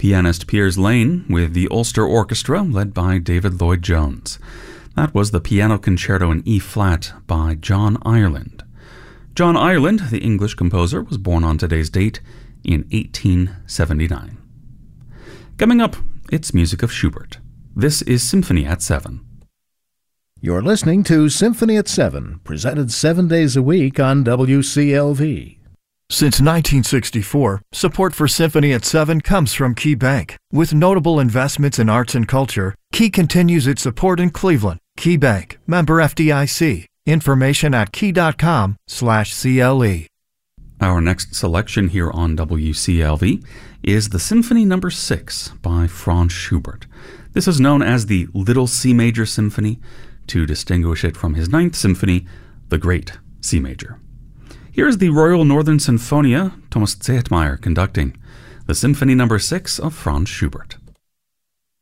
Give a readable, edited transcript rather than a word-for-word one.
pianist Piers Lane with the Ulster Orchestra led by David Lloyd-Jones. That was the Piano Concerto in E-flat by John Ireland. John Ireland, the English composer, was born on today's date in 1879. Coming up, it's music of Schubert. This is Symphony at 7. You're listening to Symphony at 7, presented 7 days a week on WCLV. Since 1964, support for Symphony at 7 comes from Key Bank. With notable investments in arts and culture, Key continues its support in Cleveland. Key Bank, member FDIC. Information at key.com/CLE. Our next selection here on WCLV is the Symphony No. 6 by Franz Schubert. This is known as the Little C Major Symphony, to distinguish it from his Ninth Symphony, the Great C Major. Here is the Royal Northern Sinfonia, Thomas Zehetmeier conducting, the Symphony No. 6 of Franz Schubert.